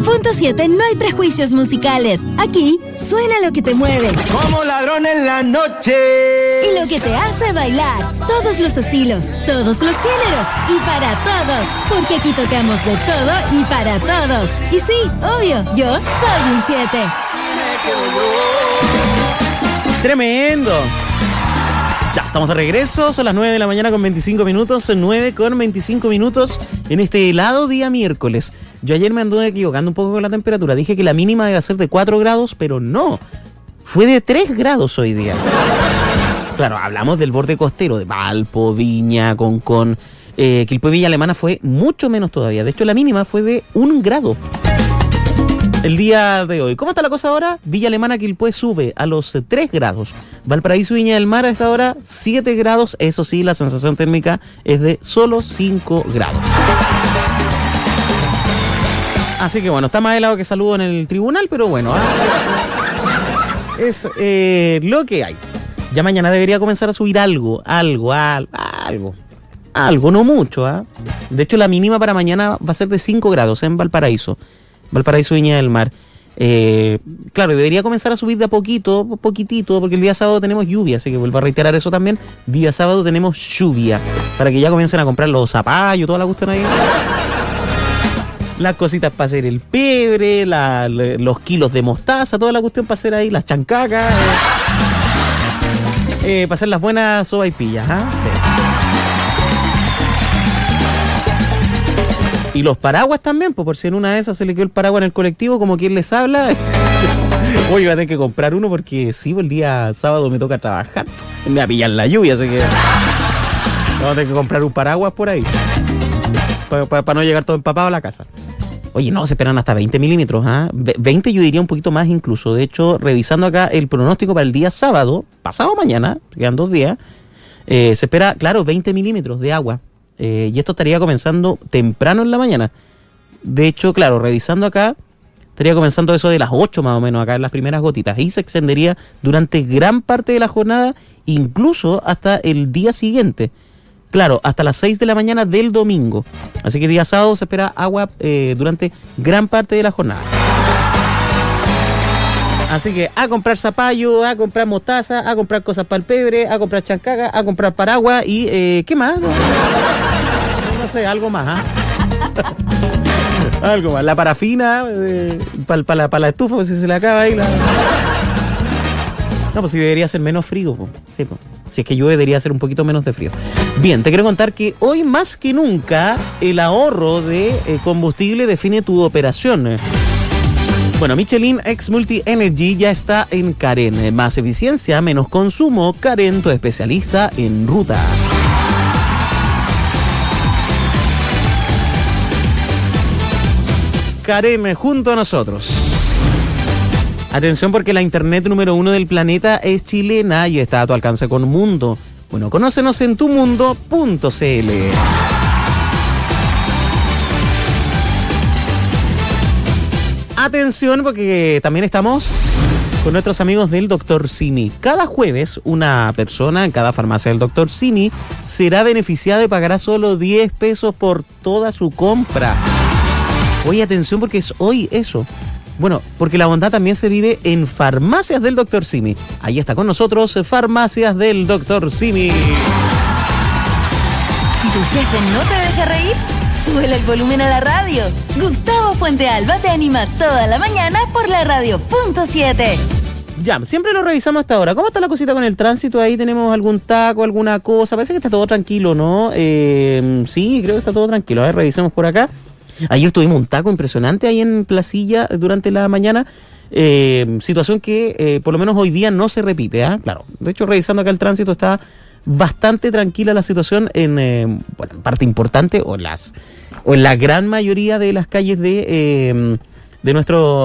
Punto 7 no hay prejuicios musicales. Aquí suena lo que te mueve. Como ladrón en la noche. Y lo que te hace bailar. Todos los estilos, todos los géneros y para todos. Porque aquí tocamos de todo y para todos. Y sí, obvio, yo soy un 7. ¡Tremendo! Ya, estamos de regreso, son las 9 de la mañana con 25 minutos, 9 con 25 minutos en este helado día miércoles. Yo ayer me anduve equivocando un poco con la temperatura, dije que la mínima iba a ser de 4 grados, pero no, fue de 3 grados hoy día. Claro, hablamos del borde costero, de Valpo, Viña, Concón, Quilpué, Villa Alemana fue mucho menos todavía, de hecho la mínima fue de 1 grado. El día de hoy. ¿Cómo está la cosa ahora? Villa Alemana, Quilpué sube a los 3 grados. Valparaíso, Viña del Mar a esta hora 7 grados. Eso sí, la sensación térmica es de solo 5 grados. Así que bueno, está más helado que saludo en el tribunal, pero bueno. Es lo que hay. Ya mañana debería comenzar a subir algo, no mucho. De hecho, la mínima para mañana va a ser de 5 grados en Valparaíso, Viña del Mar. Claro, debería comenzar a subir de a poquitito, porque el día sábado tenemos lluvia, así que vuelvo a reiterar eso también. Día sábado tenemos lluvia, para que ya comiencen a comprar los zapallos, toda la cuestión ahí. Las cositas para hacer el pebre, los kilos de mostaza, toda la cuestión para hacer ahí, las chancacas. Para hacer las buenas sopaipillas, sí. Y los paraguas también, pues por si en una de esas se le quedó el paraguas en el colectivo, como quien les habla. Oye, voy a tener que comprar uno porque sí, el día sábado me toca trabajar. Me va a pillar la lluvia, así que vamos a tener que comprar un paraguas por ahí. Para no llegar todo empapado a la casa. Oye, no, se esperan hasta 20 milímetros, 20 yo diría un poquito más incluso. De hecho, revisando acá el pronóstico para el día sábado, pasado mañana, quedan 2 días, se espera, claro, 20 milímetros de agua. Y esto estaría comenzando temprano en la mañana. De hecho, claro, revisando acá, estaría comenzando eso de las 8 más o menos, acá en las primeras gotitas. Y se extendería durante gran parte de la jornada, incluso hasta el día siguiente. Claro, hasta las 6 de la mañana del domingo. Así que día sábado se espera agua durante gran parte de la jornada. Así que a comprar zapallo, a comprar mostaza, a comprar cosas para el pebre, a comprar chancaca, a comprar paraguas y ¿qué más? No sé, algo más, algo más. La parafina para la estufa, pues si se le acaba ahí la... No, pues sí debería ser menos frío, pues. Sí, pues. Si es que llueve debería ser un poquito menos de frío. Bien, te quiero contar que hoy más que nunca el ahorro de combustible define tu operación. Bueno, Michelin X Multi Energy ya está en Karen. Más eficiencia, menos consumo. Karen, tu especialista en ruta. Karen, junto a nosotros. Atención porque la internet número 1 del planeta es chilena y está a tu alcance con Mundo. Bueno, conócenos en tumundo.cl. Atención porque también estamos con nuestros amigos del Dr. Simi. Cada jueves una persona en cada farmacia del Dr. Simi será beneficiada y pagará solo 10 pesos por toda su compra. Oye, atención porque es hoy eso. Bueno, porque la bondad también se vive en Farmacias del Dr. Simi. Ahí está con nosotros Farmacias del Dr. Simi. Si tu jefe no te deja reír, súbele el volumen a la radio. Gustavo Fuentealba te anima toda la mañana por la radio. Punto 7. Ya, siempre lo revisamos hasta ahora. ¿Cómo está la cosita con el tránsito? Ahí tenemos algún taco, alguna cosa. Parece que está todo tranquilo, ¿no? Sí, creo que está todo tranquilo. A ver, revisemos por acá. Ayer tuvimos un taco impresionante ahí en Placilla durante la mañana. Situación que por lo menos hoy día no se repite, Claro, de hecho revisando acá el tránsito está bastante tranquila la situación en parte importante o en la gran mayoría de las calles de nuestro